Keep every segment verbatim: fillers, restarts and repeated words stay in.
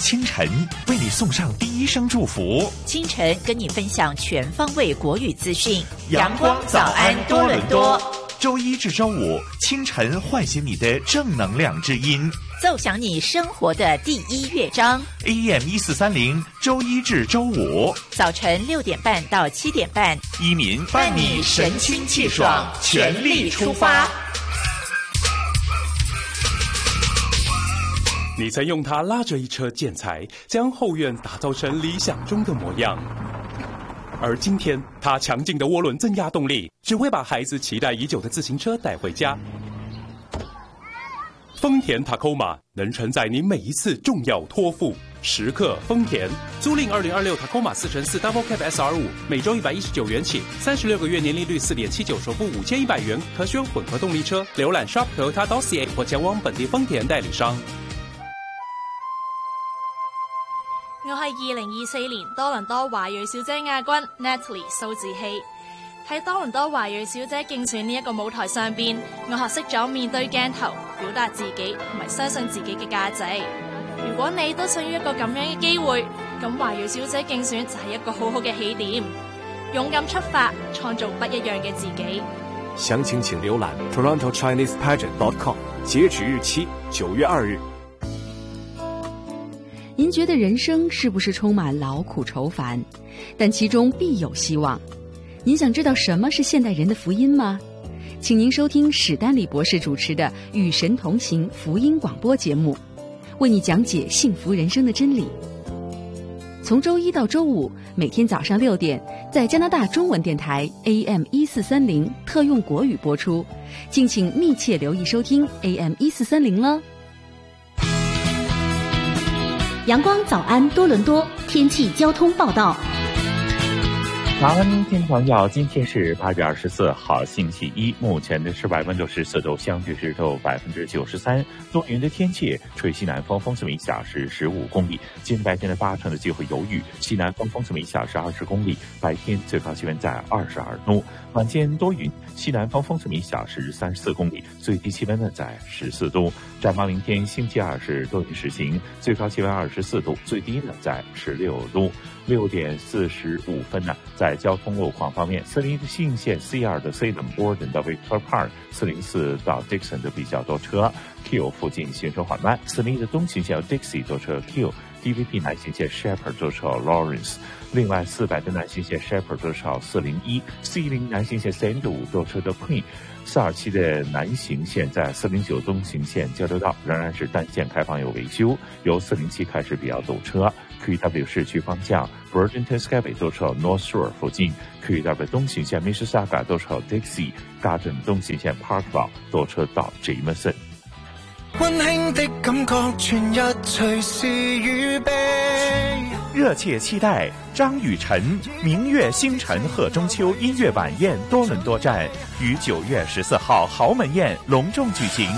清晨为你送上第一声祝福， 清晨跟你分享全方位国语资讯。 阳光早安多伦多，周一至周五清晨唤醒你的正能量之音， 奏响你生活的第一乐章。 A M 一四三零，周一至周五早晨六点半到七点半， 依民伴你神清气爽，全力出发。 你曾用它拉着一车建材，将后院打造成理想中的模样。而今天，它强劲的涡轮增压动力，只会把孩子期待已久的自行车带回家。丰田 Tacoma 能承载你每一次重要托付。时刻丰田，租赁二零二六 Tacoma 四乘四 Double Cab S R 五，每周一百一十九元起，三十六个月年利率四点七九，首付五千一百元，可选混合动力车。浏览 shop toyota dot c a 或前往本地丰田代理商。 我係二零二四年多倫多華裔小姐亞軍 Natalie 蘇志希。喺多倫多華裔小姐競選呢一個舞台上邊，我學識咗面對鏡頭，表達自己同埋相信自己嘅價值。如果你都想要一個咁樣嘅機會，咁華裔小姐競選就係一個好好嘅起點。勇敢出發，創造不一樣嘅自己。 詳情請瀏覽 toronto chinese pageant dot com， 截止日期九月二日。 您觉得人生是不是充满劳苦愁烦？但其中必有希望。您想知道什么是现代人的福音吗？请您收听史丹利博士主持的《与神同行》福音广播节目，为你讲解幸福人生的真理。从周一到周五，每天早上六点，在加拿大中文电台 A M 一四三零特用国语播出，敬请密切留意收听 A M 一四三零了。 阳光早安多伦多天气交通报道。 早安，听众朋友，今天是八月二十四号，星期一。目前的室外温度是四度，相对湿度百分之九十三，多云的天气，吹西南风，风速每小时十五公里。今天白天的八成的机会有雨，西南风，风速每小时二十公里。白天最高气温在二十二度，晚间多云，西南风，风速每小时三十四公里，最低气温呢在十四度。展望明天星期二是多云时晴，最高气温二十四度，最低呢在十六度。六点四十五分呢，在交通路况方面，四零的信线 C 二的 Salem Borden 到 Victor Park， 四零四到 Dixon 的比较多车 ，Q 附近行车缓慢。四零一的东行线 Dixie 多车 Q，D V P 南行线 Shepherd 多车 Lawrence。另外四百的南行线 Shepherd 多车四零一 ，C 零南行线三十五多车的 Queen。四二七的南行线在四零九东行线交流道仍然是单线开放有维修，由四零七开始比较堵车。Q W 市区方向 Burlington Skyway 多车 North Shore 附近 ，Q W 东行线 Mississauga 多车 Dixie，Garden 东行线 Parkville 多车到 Jameson。 溫馨的感覺，全日隨時預備。 熱切期待張雨晨明月星辰賀中秋音樂晚宴多倫多站於九月十四號豪門宴隆重舉行。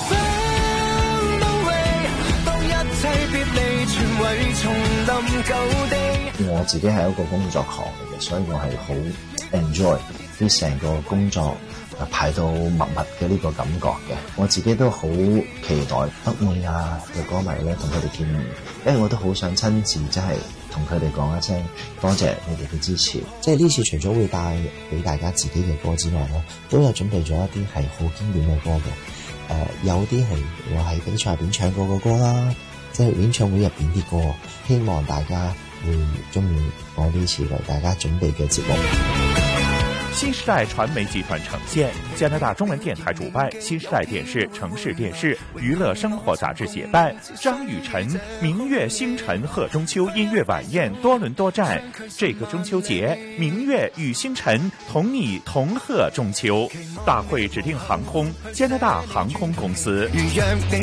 我自己係一個工作狂嚟嘅，所以我係好 enjoy 啲成個工作排到密密嘅呢個感覺嘅。我自己都好期待北美啊嘅歌迷咧同佢哋見面，因為我都好想親自即係同佢哋講一聲多謝你哋嘅支持。即係呢次除咗會帶俾大家自己嘅歌之外咧，都有準備咗一啲係好經典嘅歌嘅。誒、呃，有啲係我喺比賽入邊唱過嘅歌啦，即係演唱會入邊啲歌，希望大家會中意我呢次為大家準備嘅節目。 新時代傳媒集團呈現，加拿大中文電台主辦，新時代電視、城市電視、娛樂生活雜誌協辦，張雨晨明月星辰賀中秋音樂晚宴多倫多站。這個中秋節，明月與星辰同你同賀中秋。大會指定航空加拿大航空公司。 如若你